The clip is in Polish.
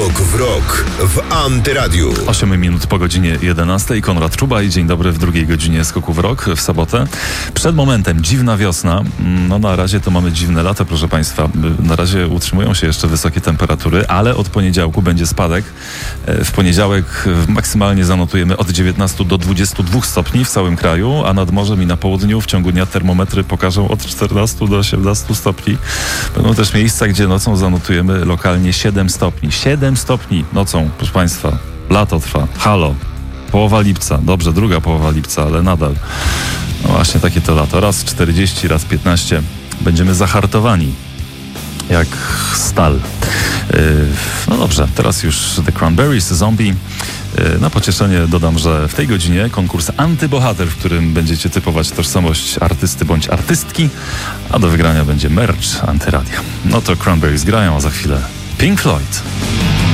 Skok w rok w Antyradiu. 8 minut po godzinie 11. Konrad Czuba i dzień dobry w drugiej godzinie Skoku w rok w sobotę. Przed momentem dziwna wiosna. No na razie to mamy dziwne lato, proszę Państwa. Na razie utrzymują się jeszcze wysokie temperatury, ale od poniedziałku będzie spadek. W poniedziałek maksymalnie zanotujemy od 19 do 22 stopni w całym kraju, a nad morzem i na południu w ciągu dnia termometry pokażą od 14 do 18 stopni. Będą też miejsca, gdzie nocą zanotujemy lokalnie 7 stopni. 7 stopni nocą, proszę Państwa. Lato trwa. Halo. Połowa lipca. Dobrze, druga połowa lipca, ale nadal. No właśnie, takie to lato. Raz 40, raz 15. Będziemy zahartowani. Jak stal. No dobrze, teraz już The Cranberries, Zombie. Na pocieszenie dodam, że w tej godzinie konkurs Antybohater, w którym będziecie typować tożsamość artysty bądź artystki, a do wygrania będzie merch Antyradia. No to Cranberries grają, a za chwilę Pink Floyd.